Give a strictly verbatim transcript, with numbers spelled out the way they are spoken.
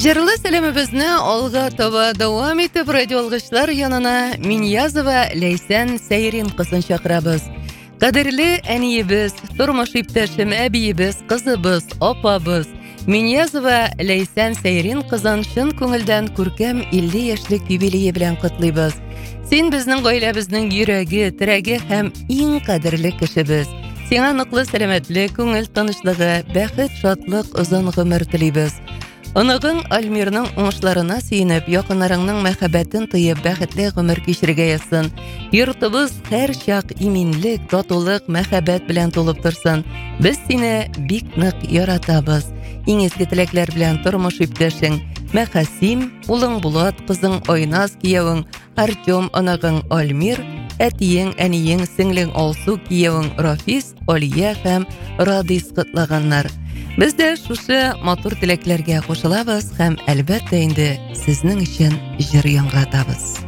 Җырлы сәлемебезне алга таба дәвам итеп радиолгычлар янына Миньязова Ләйсән Сәйрин кызын чакырабыз. Кадерле әниебез, тормыш иптәшем, әбиебез, кызыбыз, апабыз Миньязова Ләйсән Сәйрин кызын чын күңелдән күркәм илле яшьлек юбилее белән котлыйбыз. Син безнең гаиләбезнең йөрәге, терәге һәм иң кадерле кешебез. Сиңа ныклы сәламәтлек, күңел тынычлыгы, бәхет, шатлык, озын гомер телибез. Оныгың Альмирның уңышларына сөенеп, якыннарыңның мәхәббәтен тыеп, бәхетле гомер кичерергә язсын. Йортыбыз һәр чак иминлек, татулык, мәхәббәт белән тулып торсын. Без сине бик нык яратабыз. Иң изге теләкләр белән тормыш иптәшең Мәхәсим, улың Булат, кызың Айназ, киявең Артем, оныгың Альмир, әтиең, әниең, сеңлең Алсу, киявең Рафис, Алия һәм Радис кытлаганнар. Без дә шушы матур теләкләргә кушылабыз һәм әлбәттә инде сезнең өчен җыр яңгыратабыз.